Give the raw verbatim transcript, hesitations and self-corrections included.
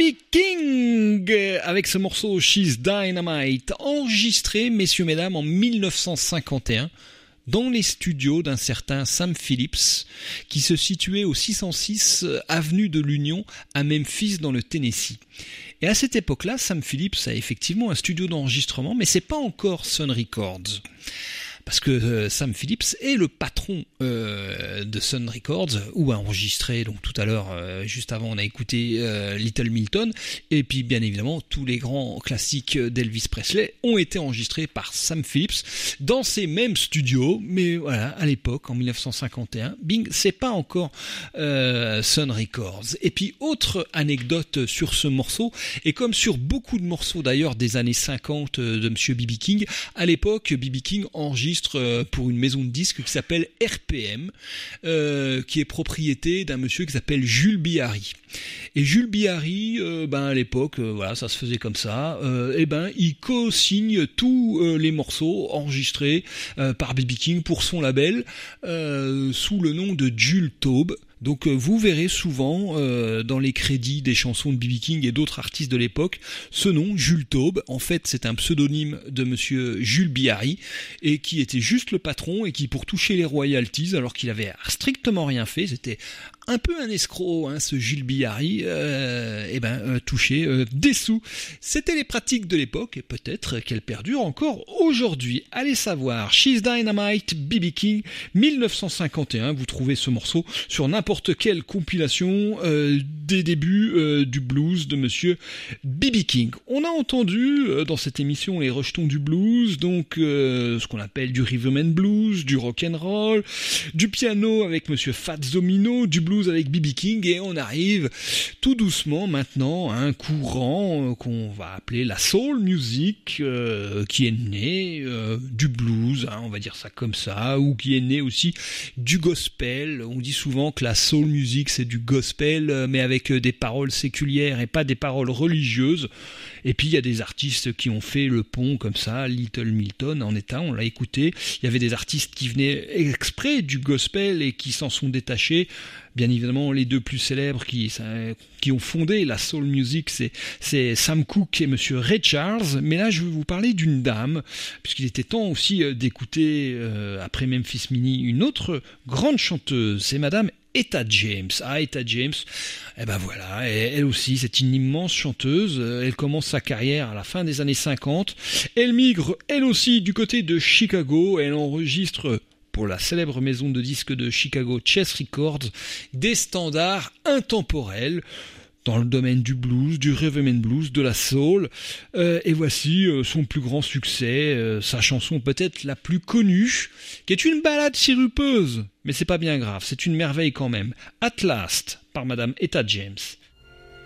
B B King avec ce morceau She's Dynamite, enregistré, messieurs, mesdames, en dix-neuf cent cinquante et un dans les studios d'un certain Sam Phillips qui se situait au six cent six avenue de l'Union à Memphis dans le Tennessee. Et à cette époque-là, Sam Phillips a effectivement un studio d'enregistrement, mais c'est pas encore Sun Records. Parce que euh, Sam Phillips est le patron euh, de Sun Records, où a enregistré, donc tout à l'heure, euh, juste avant, on a écouté euh, Little Milton, et puis bien évidemment, tous les grands classiques d'Elvis Presley ont été enregistrés par Sam Phillips dans ces mêmes studios, mais voilà, à l'époque, en dix-neuf cent cinquante et un, bing, c'est pas encore euh, Sun Records. Et puis, autre anecdote sur ce morceau, et comme sur beaucoup de morceaux d'ailleurs des années cinquante de Monsieur B B King, à l'époque, B B King enregistre pour une maison de disques qui s'appelle R P M, euh, qui est propriété d'un monsieur qui s'appelle Jules Bihari. Et Jules Bihari, euh, ben à l'époque, euh, voilà, ça se faisait comme ça. Euh, et ben, il co-signe tous euh, les morceaux enregistrés euh, par B B King pour son label euh, sous le nom de Jules Taube. Donc euh, vous verrez souvent euh, dans les crédits des chansons de B B King et d'autres artistes de l'époque ce nom, Jules Taube. En fait, c'est un pseudonyme de monsieur Jules Bihari et qui était juste le patron et qui, pour toucher les royalties, alors qu'il avait strictement rien fait, c'était un peu un escroc, hein, ce Jules Bihari, euh, et ben euh, touché euh, des sous. C'était les pratiques de l'époque et peut-être qu'elles perdurent encore aujourd'hui. Allez savoir. She's Dynamite, B B King, dix-neuf cent cinquante et un. Vous trouvez ce morceau sur n'importe quelle compilation euh, des débuts euh, du blues de Monsieur B B King. On a entendu euh, dans cette émission les rejetons du blues, donc euh, ce qu'on appelle du rhythm and blues, du rock and roll, du piano avec Monsieur Fats Domino, du blues avec B B King, et on arrive tout doucement maintenant à un courant euh, qu'on va appeler la soul music, euh, qui est né euh, du blues, hein, on va dire ça comme ça, ou qui est né aussi du gospel. On dit souvent que la soul music c'est du gospel, euh, mais avec euh, des paroles séculières et pas des paroles religieuses. Et puis il y a des artistes qui ont fait le pont comme ça. Little Milton en est un, on l'a écouté. Il y avait des artistes qui venaient exprès du gospel et qui s'en sont détachés. Bien évidemment, les deux plus célèbres qui, ça, qui ont fondé la soul music, c'est, c'est Sam Cooke et Monsieur Ray Charles. Mais là, je vais vous parler d'une dame, puisqu'il était temps aussi d'écouter, euh, après Memphis Mini, une autre grande chanteuse. C'est Madame Etta James. Ah, Etta James, eh ben voilà, elle, elle aussi, c'est une immense chanteuse. Elle commence sa carrière à la fin des années cinquante. Elle migre, elle aussi, du côté de Chicago. Elle enregistre pour la célèbre maison de disques de Chicago, Chess Records, des standards intemporels dans le domaine du blues, du rhythm and blues, de la soul. Euh, et voici euh, son plus grand succès, euh, sa chanson peut-être la plus connue, qui est une ballade sirupeuse, mais c'est pas bien grave, c'est une merveille quand même. At Last, par Madame Etta James.